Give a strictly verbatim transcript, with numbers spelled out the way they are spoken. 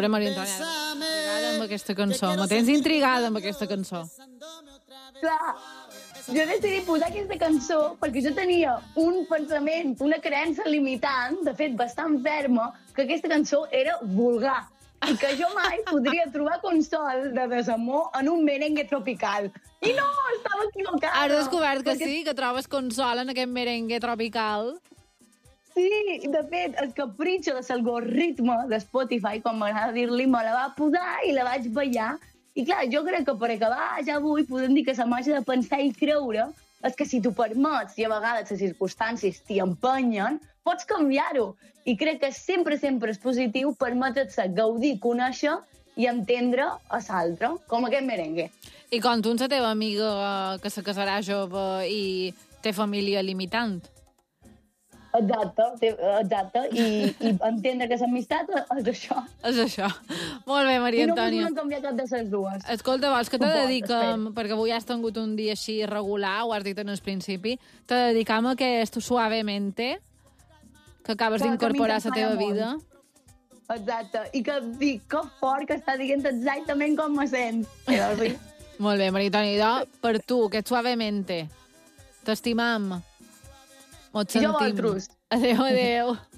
veure, Maria Antònia, intrigada amb aquesta cançó. Me tens intrigada amb aquesta cançó. Clar, jo decidí posar aquesta cançó perquè jo tenia un pensament, una creença limitant, de fet bastant ferma, que aquesta cançó era vulgar i que jo mai podria trobar consol de desamor en un merengue tropical. I no, estava equivocada. Has descobert que perquè... sí, que trobes consol en aquest merengue tropical? Sí, de fet, el capritxo de l'algoritme de Spotify, com m'agrada dir-li, me la va posar i la vaig ballar. I clar, jo crec que per acabar ja avui podem dir que la màgia de pensar i creure és que si t'ho permets i a vegades les circumstàncies t'hi empenyen, pots canviar-ho. I crec que sempre, sempre és positiu permetre-se gaudir, conèixer i entendre a l'altre, com aquest merengue. I com tu amb la teva amiga que se casarà jove i té família limitant. Exacte, exacte. I, i entendre que l'amistat és això. És això. Molt bé, Maria Antònia. I no podem canviar cap de les dues. Escolta, vols que te Ho pots, dediquem, perquè avui has tingut un dia així regular, ho has dit en el principi, te dedicam a aquest Suavemente, que acabes d'incorporar a la teva vida. Exacte. I que dic que fort que està dient exactament com me sent. Sí. Molt bé, Maria Antònia. Per tu, aquest Suavemente. T'estimam. Mos sentim. I jo vosaltres. Adéu, adéu.